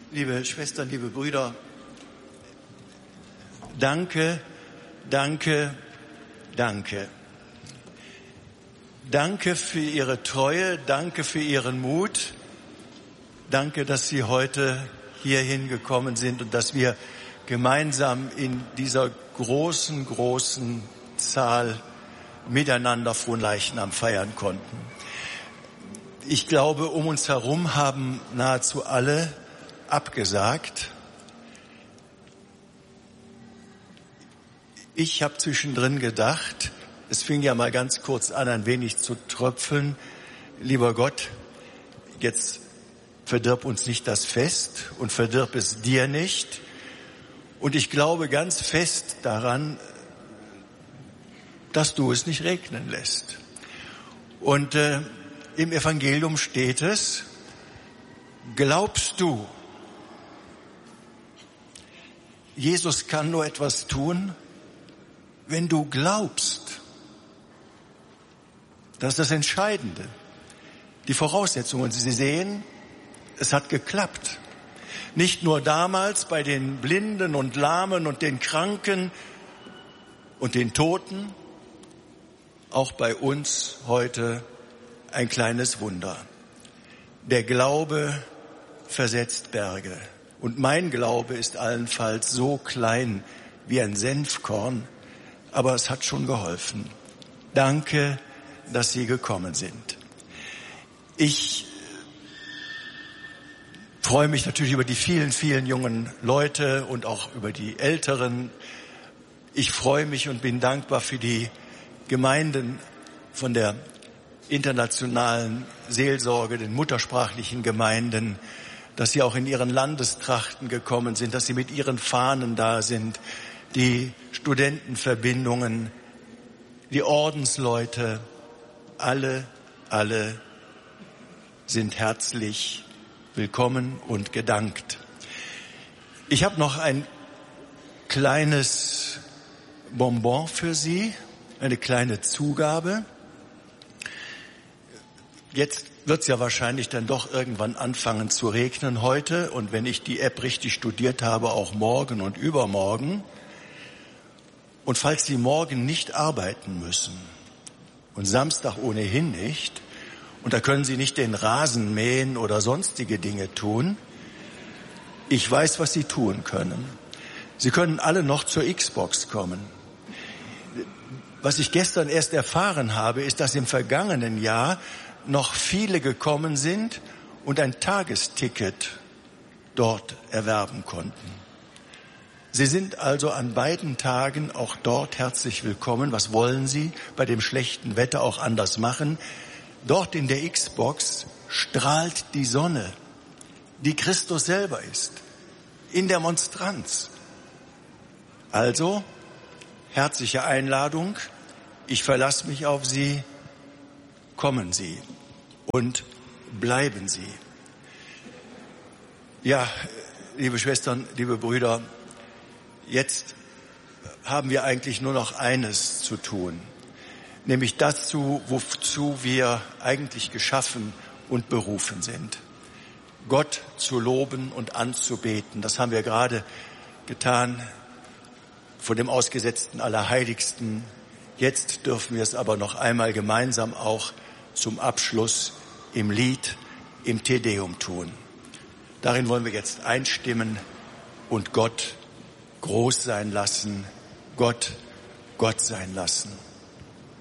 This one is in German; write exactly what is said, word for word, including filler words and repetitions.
Liebe Schwestern, liebe Brüder, danke, danke, danke. Danke für Ihre Treue, danke für Ihren Mut. Danke, dass Sie heute hierhin gekommen sind und dass wir gemeinsam in dieser großen, großen Zahl miteinander Fronleichnam feiern konnten. Ich glaube, um uns herum haben nahezu alle abgesagt. Ich habe zwischendrin gedacht, es fing ja mal ganz kurz an, ein wenig zu tröpfeln. Lieber Gott, jetzt verdirb uns nicht das Fest und verdirb es dir nicht. Und ich glaube ganz fest daran, dass du es nicht regnen lässt. Und äh, im Evangelium steht es, glaubst du? Jesus kann nur etwas tun, wenn du glaubst. Das ist das Entscheidende. Die Voraussetzungen, Sie sehen, es hat geklappt. Nicht nur damals bei den Blinden und Lahmen und den Kranken und den Toten, auch bei uns heute ein kleines Wunder. Der Glaube versetzt Berge. Und mein Glaube ist allenfalls so klein wie ein Senfkorn, aber es hat schon geholfen. Danke, dass Sie gekommen sind. Ich freue mich natürlich über die vielen, vielen jungen Leute und auch über die Älteren. Ich freue mich und bin dankbar für die Gemeinden von der internationalen Seelsorge, den muttersprachlichen Gemeinden, dass sie auch in ihren Landestrachten gekommen sind, dass sie mit ihren Fahnen da sind, die Studentenverbindungen, die Ordensleute, alle, alle sind herzlich willkommen und gedankt. Ich habe noch ein kleines Bonbon für Sie, eine kleine Zugabe. Jetzt wird es ja wahrscheinlich dann doch irgendwann anfangen zu regnen heute und wenn ich die App richtig studiert habe, auch morgen und übermorgen. Und falls Sie morgen nicht arbeiten müssen und Samstag ohnehin nicht, und da können Sie nicht den Rasen mähen oder sonstige Dinge tun, ich weiß, was Sie tun können. Sie können alle noch zur Xbox kommen. Was ich gestern erst erfahren habe, ist, dass im vergangenen Jahr noch viele gekommen sind und ein Tagesticket dort erwerben konnten. Sie sind also an beiden Tagen auch dort herzlich willkommen. Was wollen Sie bei dem schlechten Wetter auch anders machen? Dort in der Xbox strahlt die Sonne, die Christus selber ist, in der Monstranz. Also, herzliche Einladung, ich verlasse mich auf Sie, kommen Sie und bleiben Sie. Ja, liebe Schwestern, liebe Brüder, jetzt haben wir eigentlich nur noch eines zu tun, nämlich dazu, wozu wir eigentlich geschaffen und berufen sind. Gott zu loben und anzubeten. Das haben wir gerade getan vor dem ausgesetzten Allerheiligsten. Jetzt dürfen wir es aber noch einmal gemeinsam auch zum Abschluss im Lied, im Te Deum tun. Darin wollen wir jetzt einstimmen und Gott groß sein lassen, Gott Gott sein lassen.